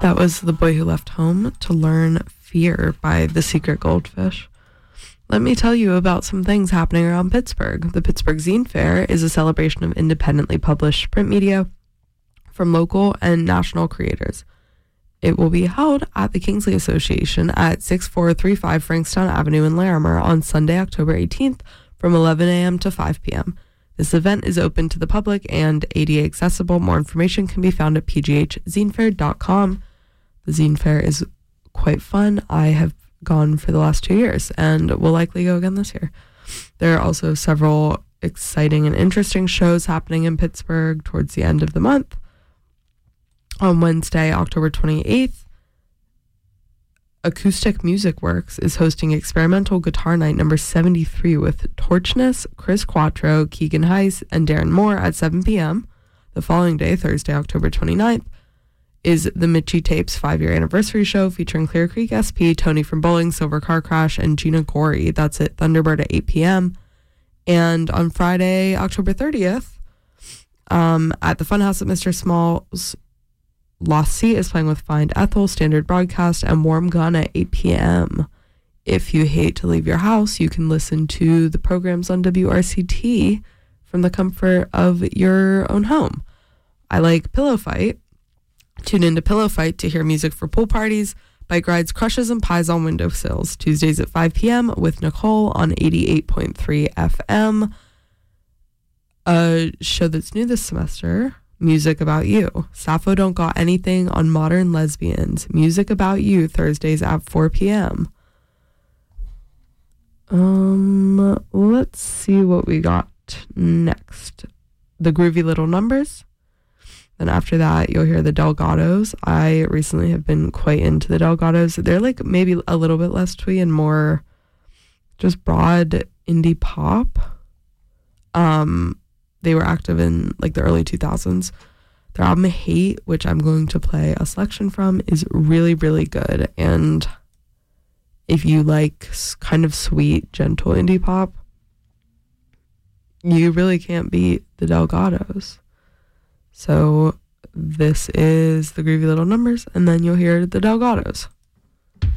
That was The Boy Who Left Home to Learn Fear by The Secret Goldfish. Let me tell you about some things happening around Pittsburgh. The Pittsburgh Zine Fair is a celebration of independently published print media from local and national creators. It will be held at the Kingsley Association at 6435 Frankstown Avenue in Larimer on Sunday, October 18th from 11 a.m. to 5 p.m. This event is open to the public and ADA accessible. More information can be found at pghzinefair.com. The Zine Fair is quite fun. I have gone for the last 2 years and will likely go again this year. There are also several exciting and interesting shows happening in Pittsburgh towards the end of the month. On Wednesday, October 28th, Acoustic Music Works is hosting Experimental Guitar Night number 73 with Torchness, Chris Quattro, Keegan Heiss, and Darren Moore at 7 p.m. The following day, Thursday, October 29th, is the Mitchie Tapes 5-year anniversary show featuring Clear Creek SP, Tony from Bowling, Silver Car Crash, and Gina Gorey. That's at Thunderbird at 8 p.m. And on Friday, October 30th, at the Funhouse at Mr. Small's, Lost Seat is playing with Find Ethel, Standard Broadcast, and Warm Gun at 8 p.m. If you hate to leave your house, you can listen to the programs on WRCT from the comfort of your own home. I like Pillow Fight. Tune into Pillow Fight to hear music for pool parties, bike rides, crushes, and pies on windowsills. Tuesdays at 5 p.m. with Nicole on 88.3 FM. A show that's new this semester, Music About You. Sappho Don't Got Anything on Modern Lesbians. Music About You, Thursdays at 4 p.m. Let's see what we got next. The Groovy Little Numbers. Then after that, you'll hear the Delgados. I recently have been quite into the Delgados. They're like maybe a little bit less twee and more just broad indie pop. They were active in like the early 2000s. Their album Hate, which I'm going to play a selection from, is really, really good. And if you like kind of sweet, gentle indie pop, you really can't beat the Delgados. So this is the Groovy Little Numbers, and then you'll hear the Delgados.